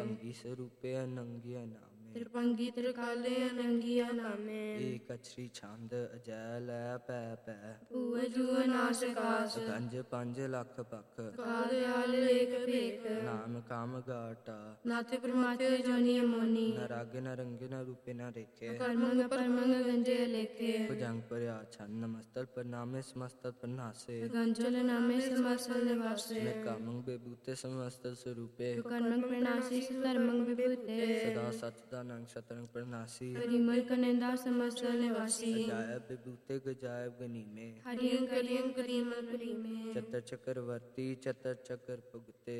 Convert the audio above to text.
ਭੰਗੀ ਸਰੂਪੇ ਅਨੰਗਿਆ ਨਾਮੇ। ਤ੍ਰਿਭੰਗੀ ਤ੍ਰਿਕਾਲੇ ਅਨੰਗਿਆ ਨਾਮੇ। ਏਕ ਅਛਰੀ ਛੰਦ ਅਜੈ ਲੈ ਪੈ ਪੈ। ਭੂਏ ਜੂਏ ਨਾਸ ਕਾਸ। ਗੰਜ 5 ਲੱਖ ਪਖ। ਕਾਲ ਦਿਆਲ ਏਕ ਭੇਖ। ਨਾਮ ਕਾਮ ਗਾਟਾ। ਨਾਥੇ ਪ੍ਰਮਾਤੇ ਜੋਨੀ ਅਮੋਨੀ। ਨ ਰਾਗੇ ਨ ਰੰਗੇ ਨ ਰੂਪੇ ਨ ਰੇਖੇ। ਕਰਮੰਗ ਪਰਮੰਗ ਗੰਜੇ ਲੇਖੇ। ਭੁਜੰਗ ਭਰਿਆ ਛੰਨ ਨਮਸਤਲ ਪ੍ਰਨਾਮੇ ਸਮਸਤਲ ਪ੍ਰਨਾਸੇ। ਗੰਜਲ ਨਾਮੇ ਸਮਸਤਲ ਨਿਵਾਸੇ। ਨਿਰਕਾਮੰਗ ਬੇਬੂਤੇ ਸਮਸਤਲ ਸਰੂਪੇ। ਕਰਮੰਗ ਪ੍ਰਣਾਸੀ ਧਰਮੰਗ ਵਿਭੂਤੇ। ਸਦਾ ਸਚਦਾਨੰਦ ਸ਼ਤਰੰਗ ਪ੍ਰਨਾਸੀ। ਹਰਿਮਲ ਕਨੰਦਾ ਸਮਸਤਲ ਨਿਵਾਸੀ। ਅਜਾਇਬ ਵਿਭੂਤੇ ਗਜਾਇਬ ਗਨੀਮੇ। ਹਰਿਯੰ ਕਲਿਯੰ ਕਰੀਮਲ ਕਰੀਮੇ। ਚਤਰ ਚੱਕਰਵਰਤੀ ਚਤਰ ਚੱਕਰ ਭੁਗਤੇ।